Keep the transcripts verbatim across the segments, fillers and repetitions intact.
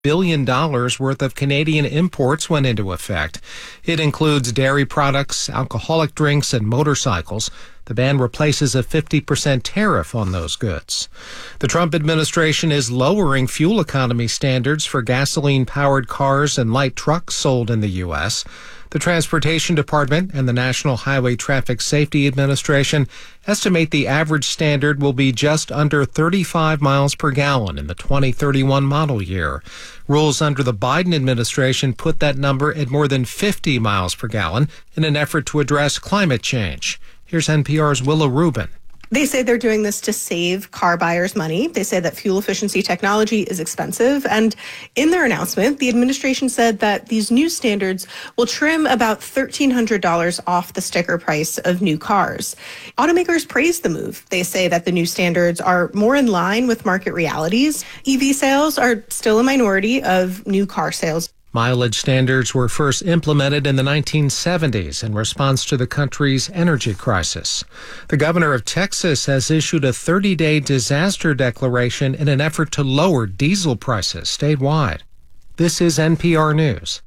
billion dollars worth of Canadian imports went into effect. It includes dairy products, alcoholic drinks, and motorcycles. The ban replaces a fifty percent tariff on those goods. The Trump administration is lowering fuel economy standards for gasoline-powered cars and light trucks sold in the U S. The Transportation Department and the National Highway Traffic Safety Administration estimate the average standard will be just under thirty-five miles per gallon in the twenty thirty-one model year. Rules under the Biden administration put that number at more than fifty miles per gallon in an effort to address climate change. Here's N P R's Willa Rubin. They say they're doing this to save car buyers money. They say that fuel efficiency technology is expensive. And in their announcement, the administration said that these new standards will trim about one thousand three hundred dollars off the sticker price of new cars. Automakers praise the move. They say that the new standards are more in line with market realities. E V sales are still a minority of new car sales. Mileage standards were first implemented in the nineteen seventies in response to the country's energy crisis. The governor of Texas has issued a thirty-day disaster declaration in an effort to lower diesel prices statewide. This is N P R News.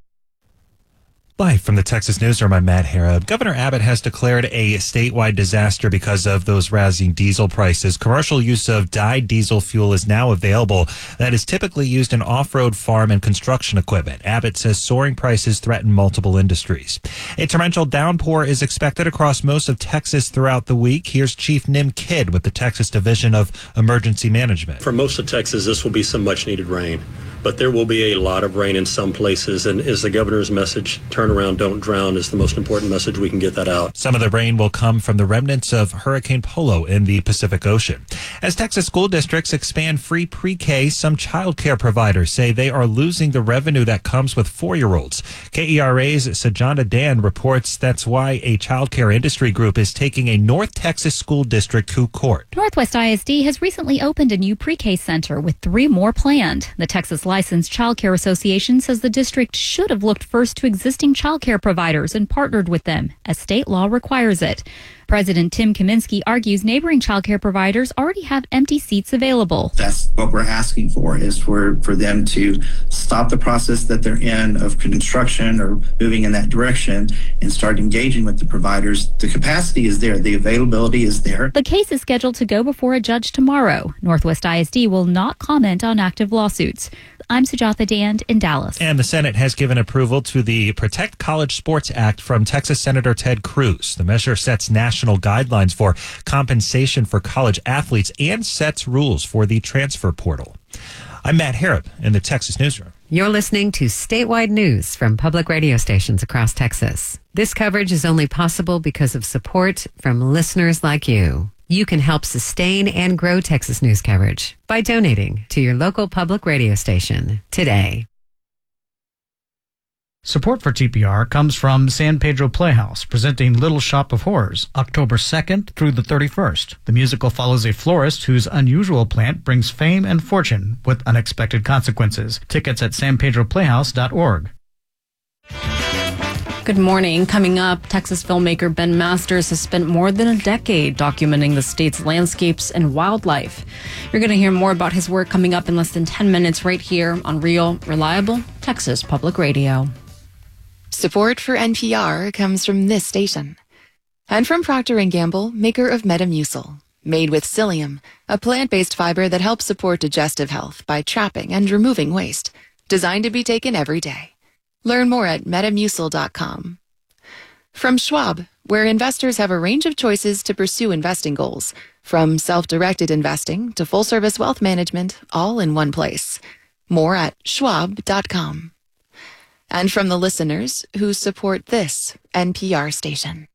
Live from the Texas Newsroom, I'm Matt Harrod. Governor Abbott has declared a statewide disaster because of those rising diesel prices. Commercial use of dyed diesel fuel is now available. That is typically used in off-road farm and construction equipment. Abbott says soaring prices threaten multiple industries. A torrential downpour is expected across most of Texas throughout the week. Here's Chief Nim Kidd with the Texas Division of Emergency Management. For most of Texas, this will be some much-needed rain. But there will be a lot of rain in some places, and as the governor's message, turn around, don't drown, is the most important message. We can get that out. Some of the rain will come from the remnants of Hurricane Polo in the Pacific Ocean. As Texas school districts expand free pre-K, some child care providers say they are losing the revenue that comes with four-year-olds. K E R A's Sajanda Dan reports that's why a child care industry group is taking a North Texas school district to court. Northwest I S D has recently opened a new pre-K center with three more planned. The Texas Licensed Child Care Association says the district should have looked first to existing child care providers and partnered with them, as state law requires it. President Tim Kaminsky argues neighboring child care providers already have empty seats available. That's what we're asking for, is for, for them to stop the process that they're in of construction or moving in that direction and start engaging with the providers. The capacity is there. The availability is there. The case is scheduled to go before a judge tomorrow. Northwest I S D will not comment on active lawsuits. I'm Sujatha Dand in Dallas. And the Senate has given approval to the Protect College Sports Act from Texas Senator Ted Cruz. The measure sets national guidelines for compensation for college athletes and sets rules for the transfer portal. I'm Matt Harrop in the Texas Newsroom. You're listening to statewide news from public radio stations across Texas. This coverage is only possible because of support from listeners like you. You can help sustain and grow Texas news coverage by donating to your local public radio station today. Support for T P R comes from San Pedro Playhouse, presenting Little Shop of Horrors, October second through the thirty-first. The musical follows a florist whose unusual plant brings fame and fortune with unexpected consequences. Tickets at san pedro playhouse dot org. Good morning. Coming up, Texas filmmaker Ben Masters has spent more than a decade documenting the state's landscapes and wildlife. You're going to hear more about his work coming up in less than ten minutes right here on Real, Reliable Texas Public Radio. Support for N P R comes from this station. And from Procter and Gamble, maker of Metamucil. Made with psyllium, a plant-based fiber that helps support digestive health by trapping and removing waste. Designed to be taken every day. Learn more at metamucil dot com. From Schwab, where investors have a range of choices to pursue investing goals, from self-directed investing to full-service wealth management, all in one place. More at schwab dot com. And from the listeners who support this N P R station.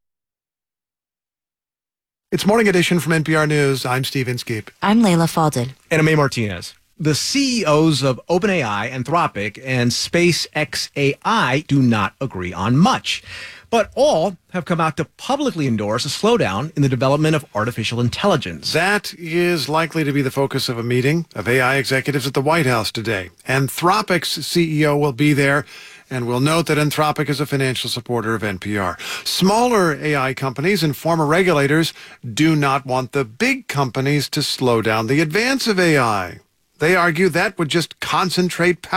It's Morning Edition from N P R News. I'm Steve Inskeep. I'm Layla Faldin. And I'm May Martinez. The C E Os of OpenAI, Anthropic, and SpaceX A I do not agree on much. But all have come out to publicly endorse a slowdown in the development of artificial intelligence. That is likely to be the focus of a meeting of A I executives at the White House today. Anthropic's C E O will be there, and we'll note that Anthropic is a financial supporter of N P R. Smaller A I companies and former regulators do not want the big companies to slow down the advance of A I. They argue that would just concentrate power.